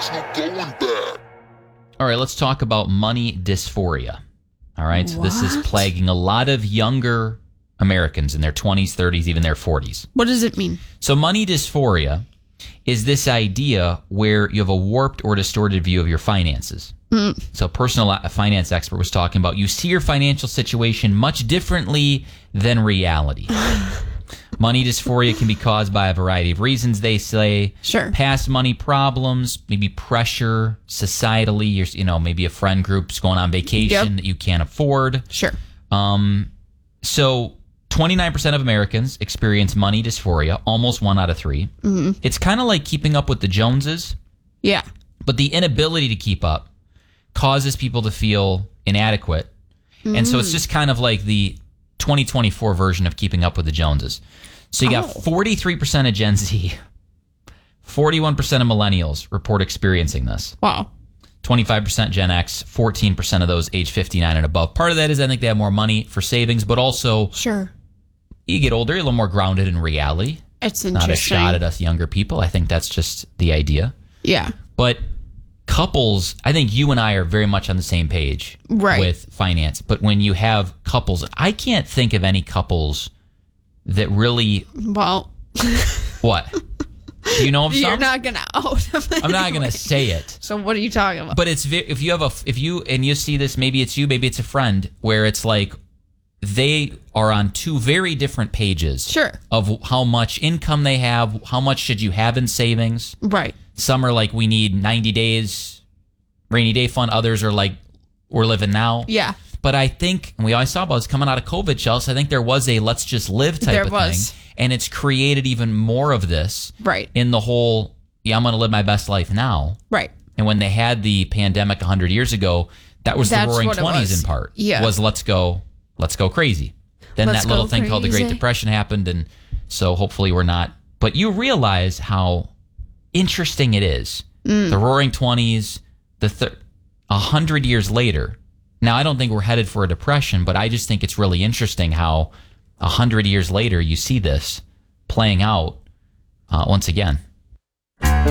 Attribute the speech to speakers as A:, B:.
A: There's no going back.
B: All right, let's talk about money dysphoria. All right, so this is plaguing a lot of younger Americans in their 20s, 30s, even their 40s.
C: What does it mean?
B: So money dysphoria is this idea where you have a warped or distorted view of your finances. So a personal finance expert was talking about you see your financial situation much differently than reality. Money dysphoria can be caused by a variety of reasons, they say.
C: Sure. Past
B: money problems, maybe pressure societally, maybe a friend group's going on vacation that you can't afford.
C: Sure.
B: So 29% of Americans experience money dysphoria, almost 1 out of 3. Mm-hmm. It's kind of like keeping up with the Joneses.
C: Yeah.
B: But the inability to keep up causes people to feel inadequate. And so it's just kind of like the 2024 version of keeping up with the Joneses. So you got 43% of Gen Z, 41% of millennials report experiencing this.
C: Wow.
B: 25% Gen X, 14% of those age 59 and above. Part of that is I think they have more money for savings, but also you get older, you're a little more grounded in reality.
C: It's interesting.
B: Not a shot at us younger people. I think that's just the idea.
C: Yeah.
B: But couples, I think you and I are very much on the same page with finance. But when you have couples, I can't think of any couples that really...
C: Well...
B: What? Do you know of some?
C: You're not going to out them anyway.
B: I'm not going to say it.
C: So what are you talking about?
B: But it's if you see this, maybe it's you, maybe it's a friend, where it's like they are on 2 very different pages of how much income they have, how much should you have in savings.
C: Right.
B: Some are like, we need 90 days rainy day fund. Others are like, we're living now.
C: Yeah.
B: But I think, and we always saw about this coming out of COVID, Chelsea, I think there was a let's just live type of thing. And it's created even more of this.
C: Right.
B: In the whole, I'm going to live my best life now.
C: Right.
B: And when they had the pandemic 100 years ago, that's the roaring 20s in part.
C: Yeah.
B: Was let's go crazy. Then that little thing called the Great Depression happened. And so hopefully we're not. But you realize how interesting it is. The roaring 20s, 100 years later. Now, I don't think we're headed for a depression, but I just think it's really interesting how 100 years later you see this playing out once again.